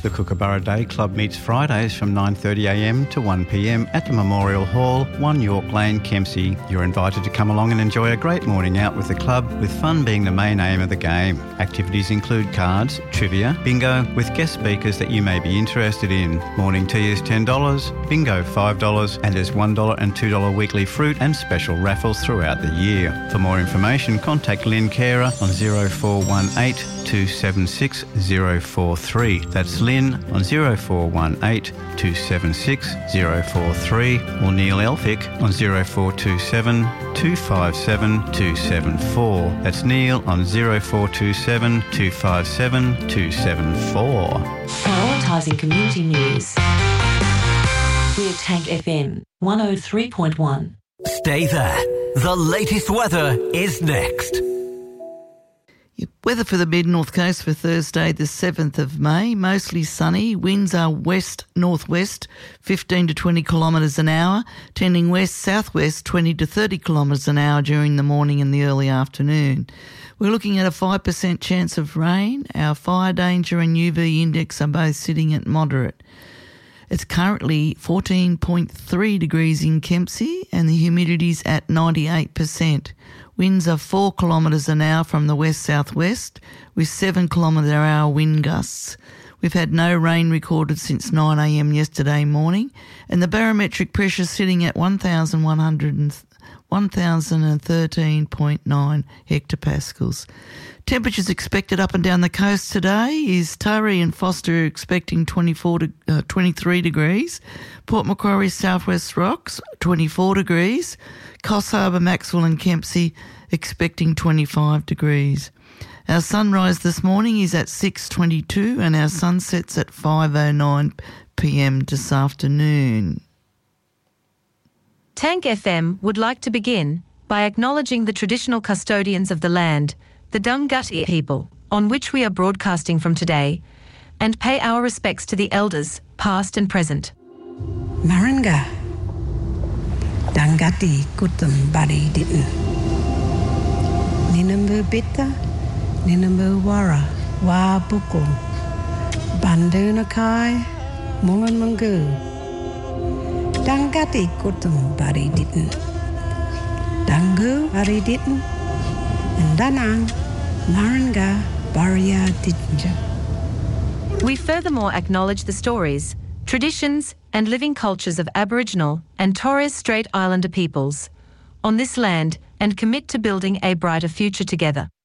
The Kookaburra Day Club meets Fridays from 9:30am to 1pm at the Memorial Hall, 1 York Lane, Kempsey. You're invited to come along and enjoy a great morning out with the club, with fun being the main aim of the game. Activities include cards, trivia, bingo, with guest speakers that you may be interested in. Morning tea is $10, bingo $5, and there's $1 and $2 weekly fruit and special raffles throughout the year. For more information, contact Lynn Carer on 0418 276 043. That's Lynn on 0418 276 043, or Neil Elphick on 0427 257 274. That's Neil on 0427 257 274. Prioritising community news. We're Tank FM 103.1. Stay there. The latest weather is next. Weather for the mid-north coast for Thursday the 7th of May, mostly sunny. Winds are west-northwest, 15 to 20 kilometres an hour, tending west-southwest, 20 to 30 kilometres an hour during the morning and the early afternoon. We're looking at a 5% chance of rain. Our fire danger and UV index are both sitting at moderate. It's currently 14.3 degrees in Kempsey and the humidity's at 98%. Winds are 4 kilometres an hour from the west-southwest with 7 km/h wind gusts. We've had no rain recorded since 9am yesterday morning, and the barometric pressure sitting at 1,013.9 hectopascals. Temperatures expected up and down the coast today is Taree and Foster expecting 23 degrees, Port Macquarie Southwest Rocks 24 degrees, Coffs Harbour, Maxwell and Kempsey expecting 25 degrees. Our sunrise this morning is at 6:22 and our sunset's at 5:09pm this afternoon. Tank FM would like to begin by acknowledging the traditional custodians of the land, the Dunghutti people, on which we are broadcasting from today, and pay our respects to the elders, past and present. Maranga, Dunghutti kutum bari ditten. Ninambu bitta, Ninambu wara, wa buku, Bandunakai, Mungan Mungu. Dunghutti kutum bari ditten. Dangu bari ditten. And Danang, Maranga, Baria Ditja. We furthermore acknowledge the stories, traditions and living cultures of Aboriginal and Torres Strait Islander peoples on this land and commit to building a brighter future together.